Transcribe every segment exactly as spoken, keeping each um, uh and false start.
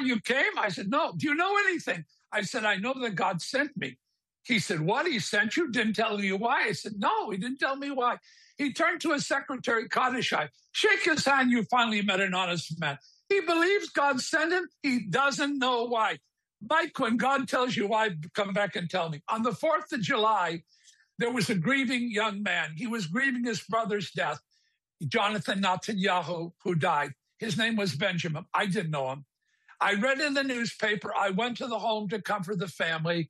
you came? I said, no. Do you know anything? I said, I know that God sent me. He said, what? He sent you? Didn't tell you why? I said, no, he didn't tell me why. He turned to his secretary, Kadishai. Shake his hand. You finally met an honest man. He believes God sent him. He doesn't know why. Mike, when God tells you why, come back and tell me. On the fourth of July, there was a grieving young man. He was grieving his brother's death, Jonathan Netanyahu, who died. His name was Benjamin. I didn't know him. I read in the newspaper. I went to the home to comfort the family.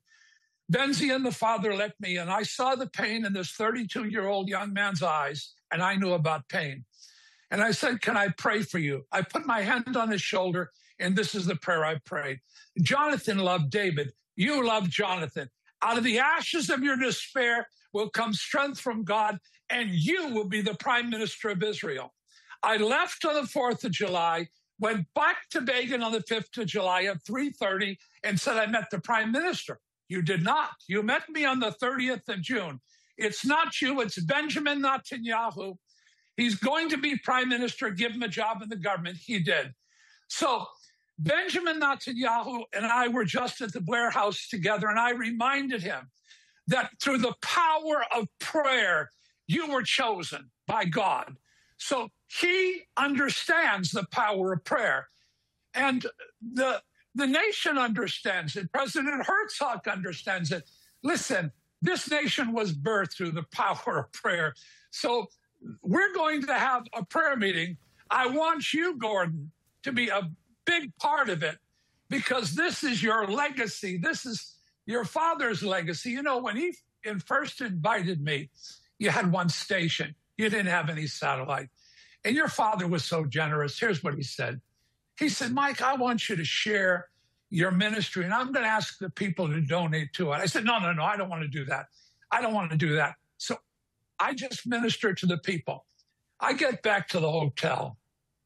Benzi and the father let me, and I saw the pain in this thirty-two-year-old young man's eyes, and I knew about pain. And I said, can I pray for you? I put my hand on his shoulder, and this is the prayer I prayed. Jonathan loved David. You love Jonathan. Out of the ashes of your despair will come strength from God, and you will be the prime minister of Israel. I left on the fourth of July, went back to Begin on the fifth of July at three thirty, and said I met the prime minister. You did not. You met me on the thirtieth of June. It's not you. It's Benjamin Netanyahu. He's going to be prime minister. Give him a job in the government. He did. So Benjamin Netanyahu and I were just at the Blair House together, and I reminded him that through the power of prayer, you were chosen by God. So he understands the power of prayer. And the, the nation understands it. President Herzog understands it. Listen, this nation was birthed through the power of prayer. So we're going to have a prayer meeting. I want you, Gordon, to be a big part of it, because this is your legacy. This is your father's legacy. You know, when he first invited me, you had one station. You didn't have any satellite. And your father was so generous. Here's what he said. He said, Mike, I want you to share your ministry, and I'm going to ask the people to donate to it. I said, no, no, no, I don't want to do that. I don't want to do that. So I just minister to the people. I get back to the hotel.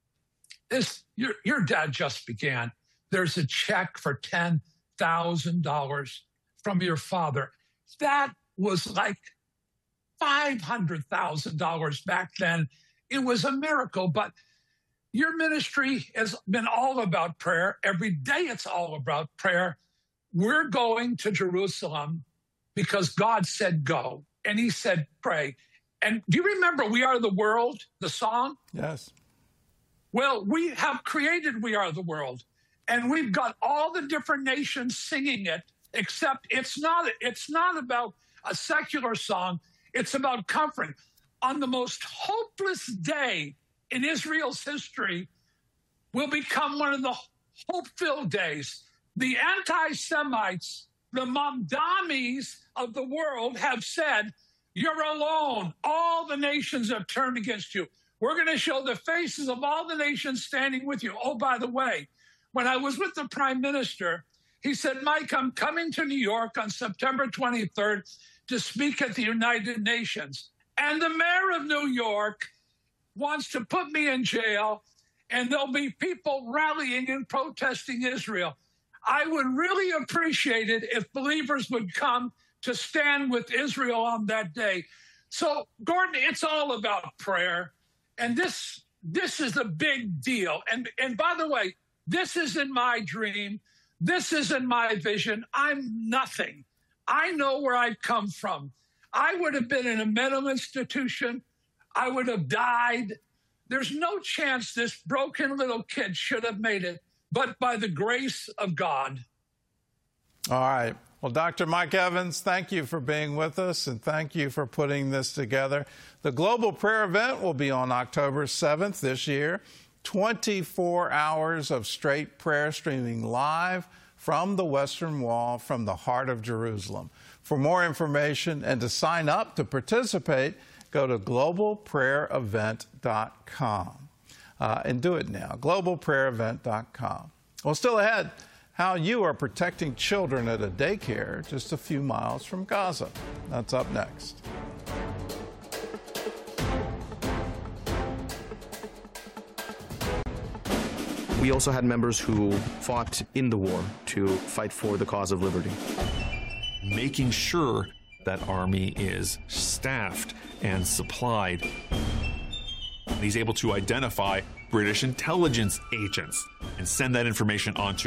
This, your, your dad just began. There's a check for ten thousand dollars from your father. That was like five hundred thousand dollars back then. It was a miracle, but your ministry has been all about prayer. Every day it's all about prayer. We're going to Jerusalem because God said go, and he said pray. And do you remember We Are the World, the song? Yes. Well, we have created We Are the World, and we've got all the different nations singing it, except it's not, it's not about a secular song. It's about comfort. On the most hopeless day in Israel's history will become one of the hope-filled days. The anti-Semites, the Mamdamis of the world have said, you're alone. All the nations have turned against you. We're going to show the faces of all the nations standing with you. Oh, by the way, when I was with the prime minister, he said, Mike, I'm coming to New York on September twenty-third to speak at the United Nations. And the mayor of New York wants to put me in jail, and there'll be people rallying and protesting Israel. I would really appreciate it if believers would come to stand with Israel on that day. So, Gordon, it's all about prayer. And this this is a big deal. And, and by the way, this isn't my dream. This isn't my vision. I'm nothing. I know where I've come from. I would have been in a mental institution. I would have died. There's no chance this broken little kid should have made it, but by the grace of God. All right. Well, Doctor Mike Evans, thank you for being with us, and thank you for putting this together. The Global Prayer Event will be on October seventh this year. twenty-four hours of straight prayer streaming live from the Western Wall, from the heart of Jerusalem. For more information and to sign up to participate, go to global prayer event dot com. Uh, and do it now, global prayer event dot com. Well, still ahead, how you are protecting children at a daycare just a few miles from Gaza. That's up next. We also had members who fought in the war to fight for the cause of liberty. Making sure that army is staffed and supplied. And he's able to identify British intelligence agents and send that information on to